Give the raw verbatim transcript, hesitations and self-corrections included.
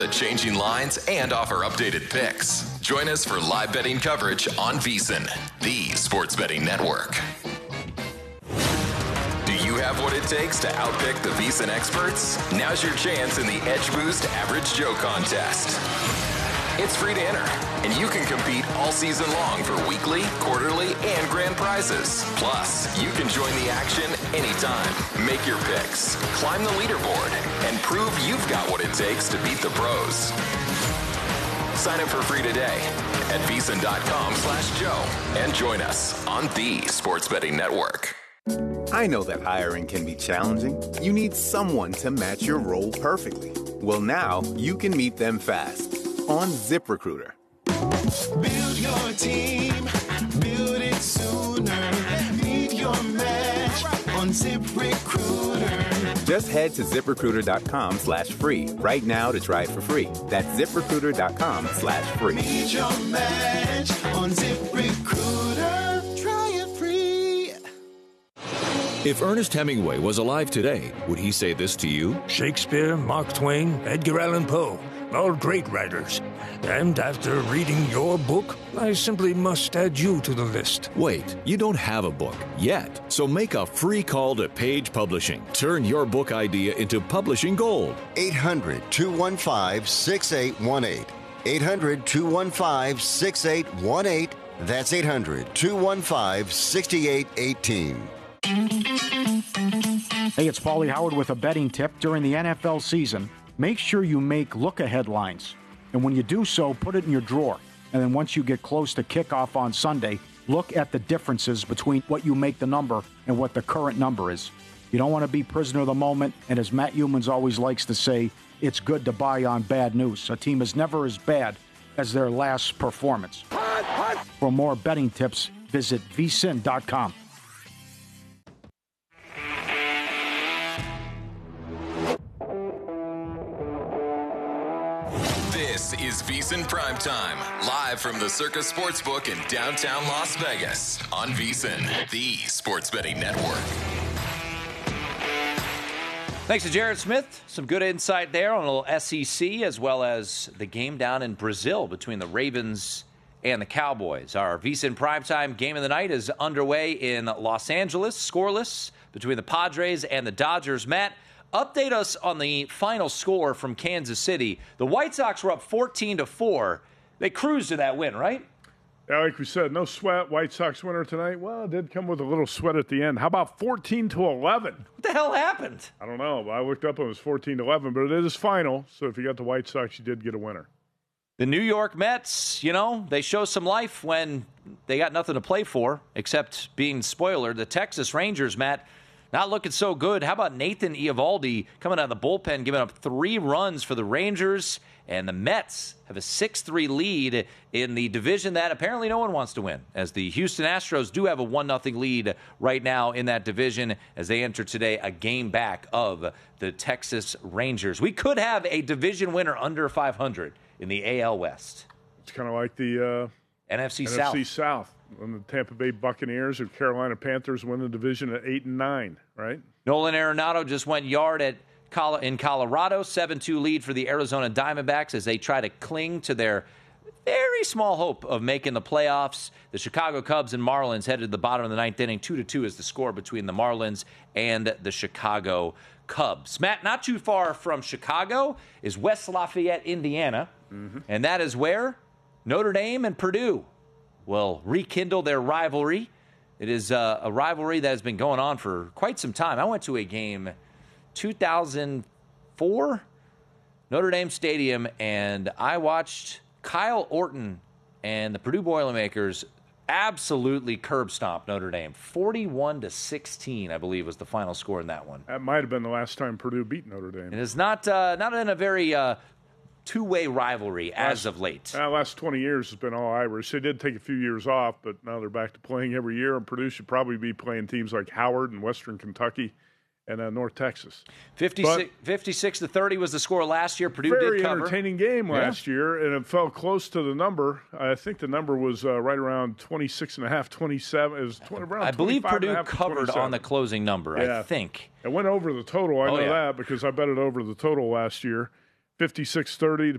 The changing lines and offer updated picks. Join us for live betting coverage on VSiN, the sports betting network. Do you have what it takes to outpick the VSiN experts? Now's your chance in the Edge Boost Average Joe contest. It's free to enter, and you can compete all season long for weekly, quarterly, and grand prizes. Plus, you can join the action anytime. Make your picks, climb the leaderboard, and prove you've got what it takes to beat the pros. Sign up for free today at VSiN.com slash Joe and join us on the Sports Betting Network. I know that hiring can be challenging. You need someone to match your role perfectly. Well, now you can meet them fast on ZipRecruiter. Build your team, build it sooner. Meet your match on ZipRecruiter. Just head to ZipRecruiter.com slash free right now to try it for free. That's ZipRecruiter.com slash free. Meet your match on ZipRecruiter. Try it free. If Ernest Hemingway was alive today, would he say this to you? Shakespeare, Mark Twain, Edgar Allan Poe, all great writers. And after reading your book, I simply must add you to the list. Wait, you don't have a book yet. So make a free call to Page Publishing. Turn your book idea into publishing gold. eight hundred, two one five, six eight one eight. eight hundred, two one five, six eight one eight. That's eight hundred, two one five, six eight one eight. Hey, it's Paulie Howard with a betting tip. During the N F L season, make sure you make look-ahead lines. And when you do so, put it in your drawer. And then once you get close to kickoff on Sunday, look at the differences between what you make the number and what the current number is. You don't want to be prisoner of the moment. And as Matt Humans always likes to say, it's good to buy on bad news. A team is never as bad as their last performance. For more betting tips, visit V S I N dot com. This is VSiN Primetime, live from the Circus Sportsbook in downtown Las Vegas on VSiN, the sports betting network. Thanks to Jared Smith. Some good insight there on a little S E C as well as the game down in Brazil between the Ravens and the Cowboys. Our VSiN Primetime game of the night is underway in Los Angeles, scoreless between the Padres and the Dodgers. Matt, update us on the final score from Kansas City. The White Sox were up fourteen to four. They cruised to that win, right? Yeah, like we said, no sweat. White Sox winner tonight. Well, it did come with a little sweat at the end. How about fourteen to eleven? What the hell happened? I don't know. I looked up and it was fourteen to eleven, but it is final. So if you got the White Sox, you did get a winner. The New York Mets, you know, they show some life when they got nothing to play for except being spoiler. The Texas Rangers, Matt, not looking so good. How about Nathan Eovaldi coming out of the bullpen, giving up three runs for the Rangers? And the Mets have a six three lead in the division that apparently no one wants to win, as the Houston Astros do have a one nothing lead right now in that division as they enter today a game back of the Texas Rangers. We could have a division winner under five hundred in the A L West. It's kind of like the uh, N F C N F C South. South. When the Tampa Bay Buccaneers or Carolina Panthers win the division at eight and nine, right? Nolan Arenado just went yard at Col- in Colorado, seven two lead for the Arizona Diamondbacks as they try to cling to their very small hope of making the playoffs. The Chicago Cubs and Marlins headed to the bottom of the ninth inning. Two to two is the score between the Marlins and the Chicago Cubs. Matt, not too far from Chicago is West Lafayette, Indiana, mm-hmm. and that is where Notre Dame and Purdue will rekindle their rivalry. It is uh, a rivalry that has been going on for quite some time. I went to a game two thousand four, Notre Dame Stadium, and I watched Kyle Orton and the Purdue Boilermakers absolutely curb stomp Notre Dame. forty-one to sixteen, I believe, was the final score in that one. That might have been the last time Purdue beat Notre Dame. It is not uh, not in a very uh, two-way rivalry as last, of late. Uh, last twenty years has been all Irish. They did take a few years off, but now they're back to playing every year, and Purdue should probably be playing teams like Howard and Western Kentucky and uh, North Texas. fifty-six, fifty-six to thirty was the score last year. Purdue very did cover. Very entertaining game last yeah. year, and it fell close to the number. I think the number was uh, right around twenty-six and a half, twenty-seven. It was twenty, around I believe Purdue covered on the twenty-seven. Closing number, yeah. I think. It went over the total. I oh, know yeah. that because I bet it over the total last year. fifty-six thirty